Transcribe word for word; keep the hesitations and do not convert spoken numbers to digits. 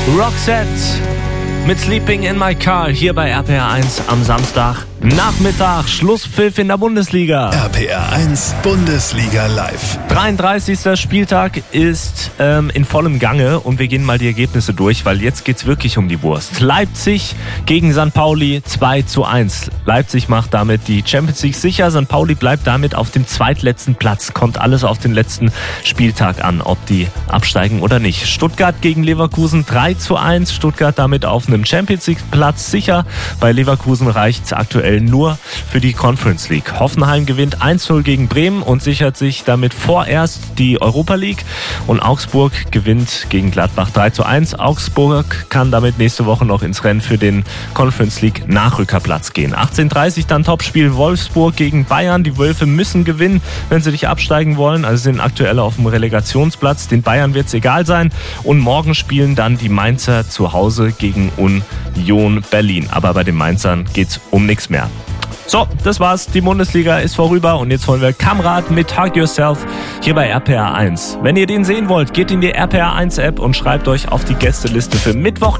Roxette mit Sleeping in My Car hier bei R P R eins am Samstag. Nachmittag, Schlusspfiff in der Bundesliga. R P R eins Bundesliga live. dreiunddreißigster Spieltag ist ähm, in vollem Gange und wir gehen mal die Ergebnisse durch, weil jetzt geht's wirklich um die Wurst. Leipzig gegen Sankt Pauli zwei zu eins. Leipzig macht damit die Champions League sicher. Sankt Pauli bleibt damit auf dem zweitletzten Platz. Kommt alles auf den letzten Spieltag an, ob die absteigen oder nicht. Stuttgart gegen Leverkusen drei zu eins. Stuttgart damit auf einem Champions League Platz sicher. Bei Leverkusen reicht's aktuell nur für die Conference League. Hoffenheim gewinnt eins zu null gegen Bremen und sichert sich damit vorerst die Europa League. Und Augsburg gewinnt gegen Gladbach drei zu eins. Augsburg kann damit nächste Woche noch ins Rennen für den Conference League Nachrückerplatz gehen. achtzehn Uhr dreißig dann Topspiel Wolfsburg gegen Bayern. Die Wölfe müssen gewinnen, wenn sie nicht absteigen wollen. Also sind aktuell auf dem Relegationsplatz. Den Bayern wird es egal sein. Und morgen spielen dann die Mainzer zu Hause gegen Union Berlin. Aber bei den Mainzern geht es um nichts mehr. So, das war's. Die Bundesliga ist vorüber und jetzt holen wir Kamrat mit Hug Yourself hier bei R P R eins. Wenn ihr den sehen wollt, geht in die R P R eins App und schreibt euch auf die Gästeliste für Mittwoch.